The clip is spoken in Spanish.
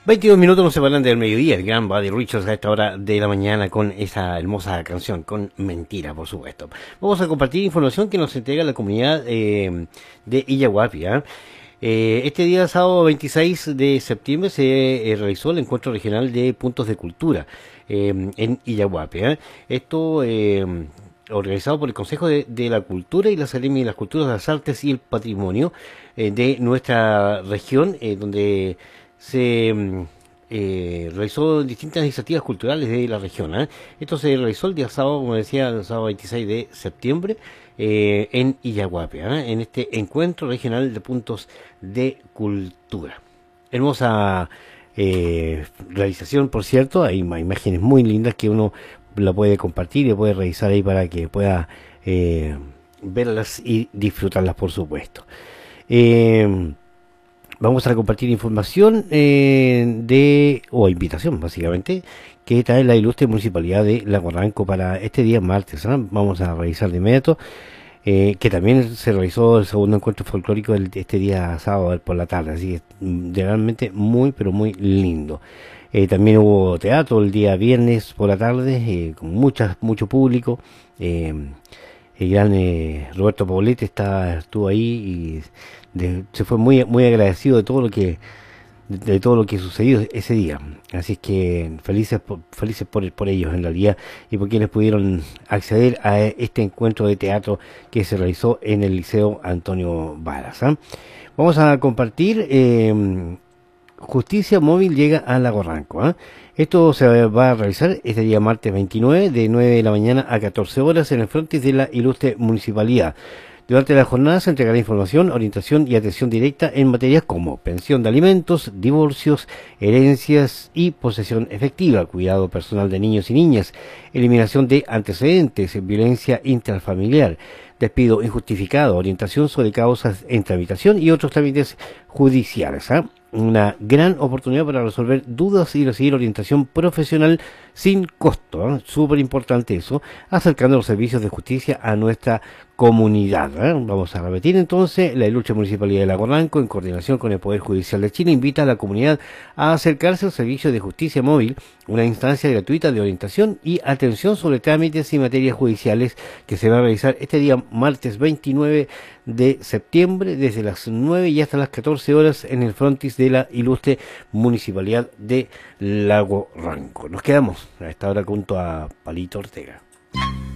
22 minutos nos separan del mediodía, el gran Buddy Richards a esta hora de la mañana con esa hermosa canción, con Mentira, por supuesto. Vamos a compartir información que nos entrega la comunidad de Illahuapi. Este día, sábado 26 de septiembre, se realizó el encuentro regional de puntos de cultura en Illahuapi. Esto organizado por el Consejo de la Cultura y la Seremi de las Culturas, las Artes y el Patrimonio de nuestra región, donde se realizó distintas iniciativas culturales de la región. Esto se realizó el día sábado, como decía, el sábado 26 de septiembre en Illahuapi, en este encuentro regional de puntos de cultura. Hermosa realización, por cierto. Hay imágenes muy lindas que uno la puede compartir y puede revisar ahí para que pueda verlas y disfrutarlas, por supuesto. Vamos a compartir información o invitación, básicamente, que trae la ilustre Municipalidad de Lago Ranco para este día martes. Vamos a revisar de inmediato, que también se realizó el segundo encuentro folclórico este día sábado por la tarde, así que realmente muy, pero muy lindo. También hubo teatro el día viernes por la tarde, con mucho público. El gran Roberto Poblete estuvo ahí y se fue muy agradecido de todo lo que sucedió ese día. Así es que felices por ellos en realidad, y por quienes pudieron acceder a este encuentro de teatro que se realizó en el Liceo Antonio Varas. Vamos a compartir Justicia Móvil llega a Lago Ranco. Esto se va a realizar este día martes 29 de 9 de la mañana a 14 horas en el frontis de la ilustre municipalidad. Durante la jornada se entregará información, orientación y atención directa en materias como pensión de alimentos, divorcios, herencias y posesión efectiva, cuidado personal de niños y niñas, eliminación de antecedentes, violencia intrafamiliar, despido injustificado, orientación sobre causas en tramitación y otros trámites judiciales. Una gran oportunidad para resolver dudas y recibir orientación profesional sin costo. Súper importante eso, acercando los servicios de justicia a nuestra comunidad. Vamos a repetir entonces: la ilustre Municipalidad de Lago Ranco, en coordinación con el Poder Judicial de Chile, invita a la comunidad a acercarse al servicio de justicia móvil, una instancia gratuita de orientación y atención sobre trámites y materias judiciales que se va a realizar este día martes 29 de septiembre desde las 9 y hasta las 14 horas en el frontis de la ilustre Municipalidad de Lago Ranco. Nos quedamos a esta hora junto a Palito Ortega.